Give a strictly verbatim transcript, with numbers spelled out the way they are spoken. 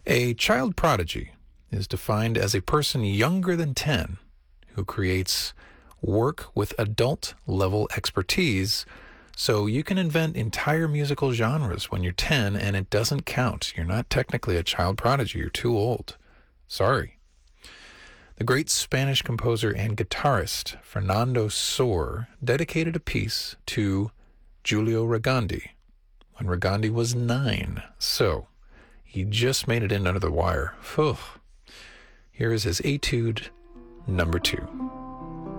A child prodigy is defined as a person younger than ten who creates work with adult-level expertise, so you can invent entire musical genres when you're ten and it doesn't count. You're not technically a child prodigy. You're too old. Sorry. The great Spanish composer and guitarist Fernando Sor dedicated a piece to Giulio Regandi when Regandi was nine. So he just made it in under the wire. Phew. Here is his etude number two.